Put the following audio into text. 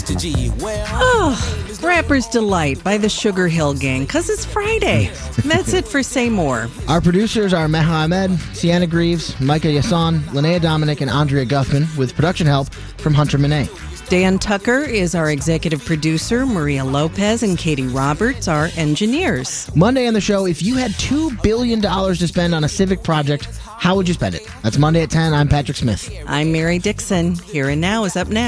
Mr. G. Well, Oh, Rapper's Delight by the Sugar Hill Gang, because it's Friday. That's it for Say More. Our producers are Meha Ahmed, Sienna Greaves, Micah Yasson, Linnea Dominic, and Andrea Guffman, with production help from Hunter Monet. Dan Tucker is our executive producer. Maria Lopez and Katie Roberts are engineers. Monday on the show, if you had $2 billion to spend on a civic project, how would you spend it? That's Monday at 10. I'm Patrick Smith. I'm Mary Dixon. Here and Now is up next.